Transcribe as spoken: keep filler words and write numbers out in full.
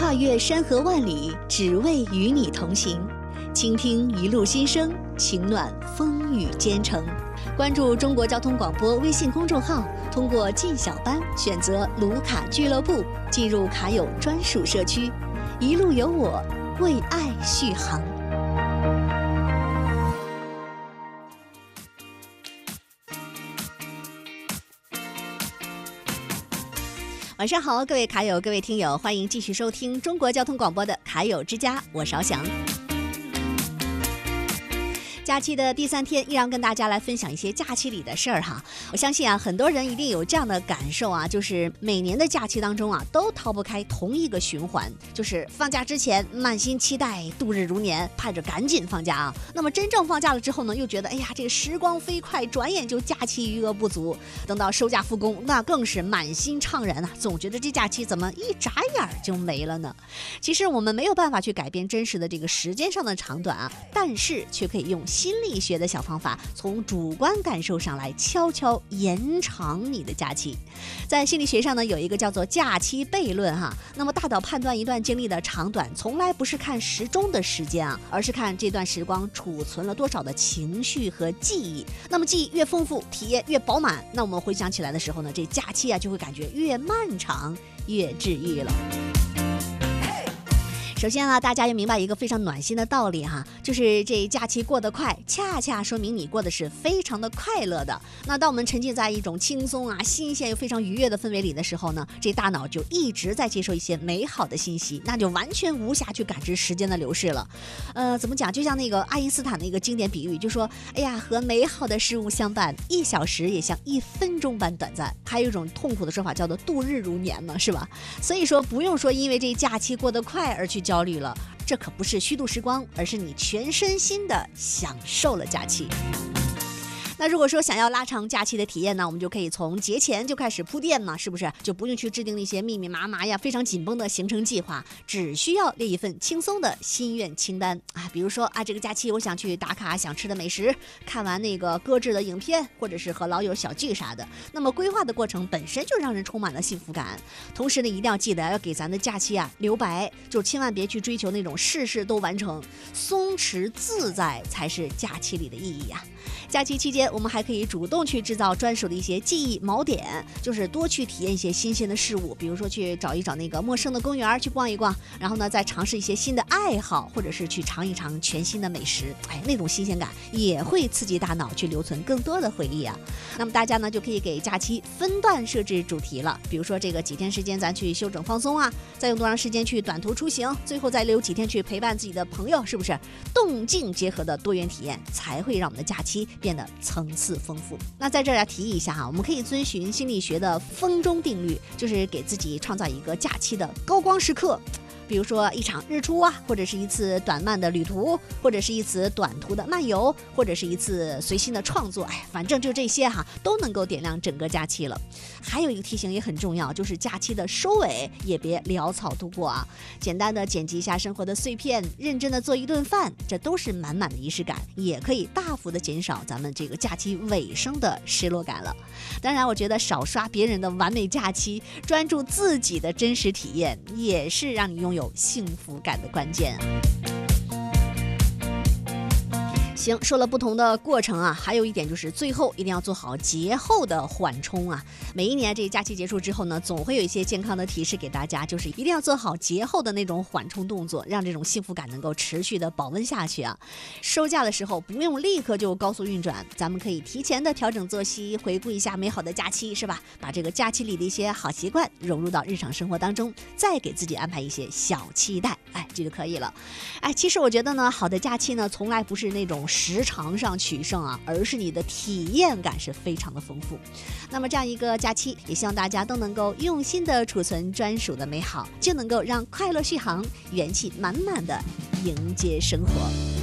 跨越山河万里，只为与你同行。倾听一路心声，情暖风雨兼程。关注中国交通广播微信公众号，通过进小班选择卢卡俱乐部，进入卡友专属社区，一路有我，为爱续航。晚上好，各位卡友，各位听友，欢迎继续收听中国交通广播的卡友之家，我邵翔。假期的第三天，依然跟大家来分享一些假期里的事儿哈。我相信啊，很多人一定有这样的感受啊，就是每年的假期当中啊，都逃不开同一个循环，就是放假之前满心期待，度日如年，盼着赶紧放假啊。那么真正放假了之后呢，又觉得哎呀，这个时光飞快，转眼就假期余额不足。等到收假复工，那更是满心怅然啊，总觉得这假期怎么一眨眼就没了呢？其实我们没有办法去改变真实的这个时间上的长短啊，但是却可以用心理学的小方法，从主观感受上来悄悄延长你的假期。在心理学上呢，有一个叫做假期悖论哈。那么大脑判断一段经历的长短，从来不是看时钟的时间啊，而是看这段时光储存了多少的情绪和记忆。那么记忆越丰富，体验越饱满，那我们回想起来的时候呢，这假期啊就会感觉越漫长，越治愈了。首先呢，大家要明白一个非常暖心的道理哈，就是这假期过得快，恰恰说明你过得是非常的快乐的。那当我们沉浸在一种轻松啊、新鲜又非常愉悦的氛围里的时候呢，这大脑就一直在接受一些美好的信息，那就完全无暇去感知时间的流逝了。呃，怎么讲？就像那个爱因斯坦的一个经典比喻，就说，哎呀，和美好的事物相伴，一小时也像一分钟般短暂。还有一种痛苦的说法叫做度日如年嘛，是吧？所以说不用说因为这假期过得快而去焦虑了，这可不是虚度时光，而是你全身心的享受了假期。那如果说想要拉长假期的体验呢，我们就可以从节前就开始铺垫嘛，是不是？就不用去制定那些密密麻麻呀、非常紧绷的行程计划，只需要列一份轻松的心愿清单啊。比如说啊，这个假期我想去打卡想吃的美食，看完那个搁置的影片，或者是和老友小聚啥的。那么规划的过程本身就让人充满了幸福感。同时呢，一定要记得要给咱的假期啊留白，就千万别去追求那种事事都完成，松弛自在才是假期里的意义啊。假期期间，我们还可以主动去制造专属的一些记忆锚点，就是多去体验一些新鲜的事物，比如说去找一找那个陌生的公园去逛一逛，然后呢再尝试一些新的爱好，或者是去尝一尝全新的美食。哎，那种新鲜感也会刺激大脑去留存更多的回忆啊。那么大家呢就可以给假期分段设置主题了，比如说这个几天时间咱去休整放松啊，再用多长时间去短途出行，最后再留几天去陪伴自己的朋友，是不是？动静结合的多元体验才会让我们的假期变得层次丰富。那在这儿要提议一下哈，我们可以遵循心理学的风中定律，就是给自己创造一个假期的高光时刻。比如说一场日出啊，或者是一次短慢的旅途，或者是一次短途的漫游，或者是一次随心的创作，哎，反正就这些哈，都能够点亮整个假期了。还有一个提醒也很重要，就是假期的收尾也别潦草度过啊，简单的剪辑一下生活的碎片，认真的做一顿饭，这都是满满的仪式感，也可以大幅的减少咱们这个假期尾声的失落感了。当然，我觉得少刷别人的完美假期，专注自己的真实体验，也是让你拥有有幸福感的关键。行，说了不同的过程啊，还有一点就是最后一定要做好节后的缓冲啊。每一年这假期结束之后呢，总会有一些健康的提示给大家，就是一定要做好节后的那种缓冲动作，让这种幸福感能够持续的保温下去啊。收假的时候不用立刻就高速运转，咱们可以提前的调整作息，回顾一下美好的假期，是吧？把这个假期里的一些好习惯融入到日常生活当中，再给自己安排一些小期待，哎，这就可以了。哎，其实我觉得呢，好的假期呢，从来不是那种时长上取胜啊，而是你的体验感是非常的丰富。那么这样一个假期，也希望大家都能够用心的储存专属的美好，就能够让快乐续航，元气满满的迎接生活。